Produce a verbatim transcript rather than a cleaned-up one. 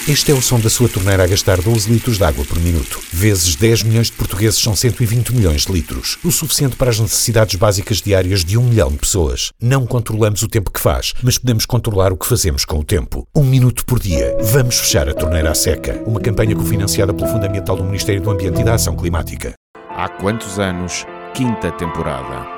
Este é o som da sua torneira a gastar doze litros de água por minuto. Vezes dez milhões de portugueses são cento e vinte milhões de litros. O suficiente para as necessidades básicas diárias de um milhão de pessoas. Não controlamos o tempo que faz, mas podemos controlar o que fazemos com o tempo. Um minuto por dia. Vamos fechar a torneira à seca. Uma campanha cofinanciada pelo Fundo Ambiental do Ministério do Ambiente e da Ação Climática. Há quantos anos? Quinta temporada.